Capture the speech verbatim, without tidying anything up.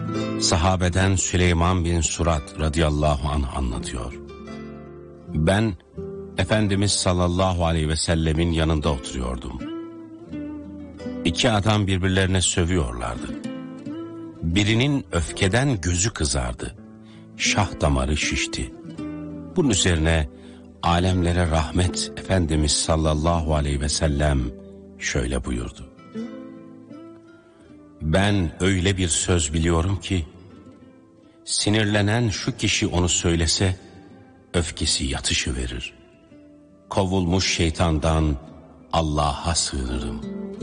Sahabeden Süleyman bin Surat radıyallahu anh anlatıyor. Ben Efendimiz sallallahu aleyhi ve sellemin yanında oturuyordum. İki adam birbirlerine sövüyorlardı. Birinin öfkeden gözü kızardı. Şah damarı şişti. Bunun üzerine alemlere rahmet Efendimiz sallallahu aleyhi ve sellem şöyle buyurdu. Ben öyle bir söz biliyorum ki, sinirlenen şu kişi onu söylese, öfkesi yatışı verir. Kovulmuş şeytandan Allah'a sığınırım.